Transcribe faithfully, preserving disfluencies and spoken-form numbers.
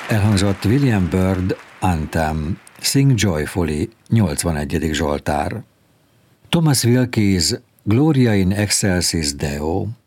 Elhangzott William Byrd Anthem, Sing Joyfully, nyolcvanegyedik Zsoltár. Thomas Wilkes Gloria in Excelsis Deo,